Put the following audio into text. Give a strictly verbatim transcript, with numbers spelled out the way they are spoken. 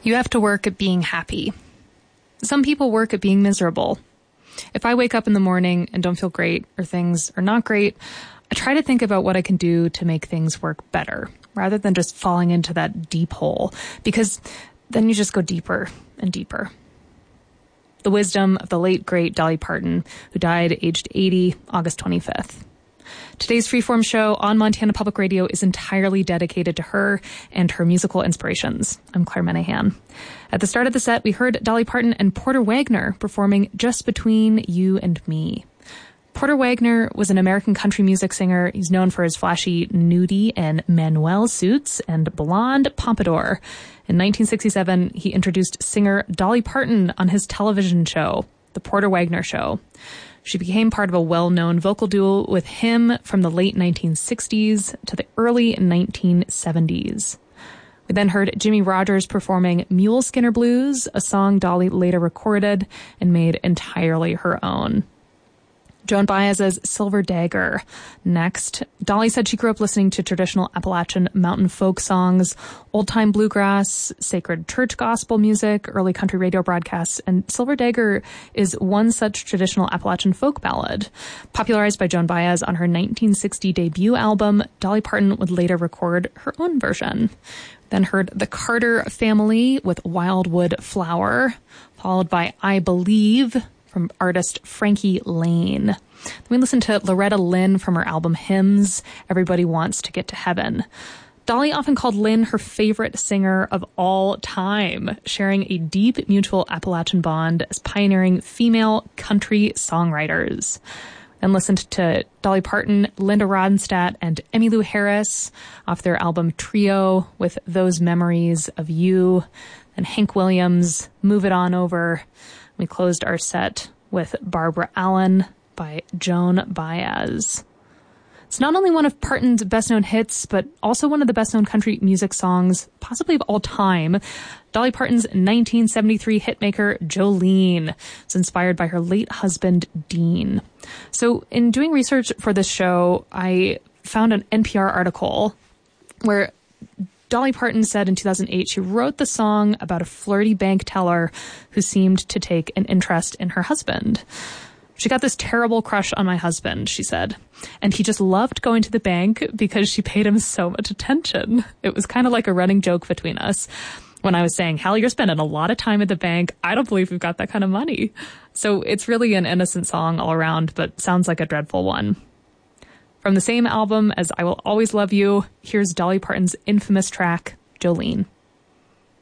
You have to work at being happy. Some people work at being miserable. If I wake up in the morning and don't feel great or things are not great, I try to think about what I can do to make things work better rather than just falling into that deep hole, because then you just go deeper and deeper. The wisdom of the late, great Dolly Parton, who died aged eighty, August twenty-fifth. Today's Freeform show on Montana Public Radio is entirely dedicated to her and her musical inspirations. I'm Claire Menahan. At the start of the set, we heard Dolly Parton and Porter Wagoner performing Just Between You and Me. Porter Wagoner was an American country music singer. He's known for his flashy nudie and Manuel suits and blonde pompadour. In nineteen sixty-seven, he introduced singer Dolly Parton on his television show, The Porter Wagoner Show. She became part of a well-known vocal duo with him from the late nineteen sixties to the early nineteen seventies. We then heard Jimmie Rodgers performing Mule Skinner Blues, a song Dolly later recorded and made entirely her own. Joan Baez's Silver Dagger. Next, Dolly said she grew up listening to traditional Appalachian mountain folk songs, old-time bluegrass, sacred church gospel music, early country radio broadcasts, and Silver Dagger is one such traditional Appalachian folk ballad. Popularized by Joan Baez on her nineteen sixty debut album, Dolly Parton would later record her own version. Then heard the Carter Family with Wildwood Flower, followed by I Believe from artist Frankie Lane. Then we listened to Loretta Lynn from her album Hymns, Everybody Wants to Get to Heaven. Dolly often called Lynn her favorite singer of all time, sharing a deep mutual Appalachian bond as pioneering female country songwriters. Then listened to Dolly Parton, Linda Ronstadt, and Emmylou Harris off their album Trio with Those Memories of You. And Hank Williams, Move It On Over. We closed our set with Barbara Allen by Joan Baez. It's not only one of Parton's best-known hits, but also one of the best-known country music songs, possibly of all time. Dolly Parton's nineteen seventy-three hitmaker Jolene is inspired by her late husband, Dean. So in doing research for this show, I found an N P R article where Dolly Parton said in two thousand eight she wrote the song about a flirty bank teller who seemed to take an interest in her husband. She got this terrible crush on my husband, she said, and he just loved going to the bank because she paid him so much attention. It was kind of like a running joke between us. When I was saying, hell, you're spending a lot of time at the bank. I don't believe we've got that kind of money. So it's really an innocent song all around, but sounds like a dreadful one. From the same album as I Will Always Love You, here's Dolly Parton's infamous track, Jolene.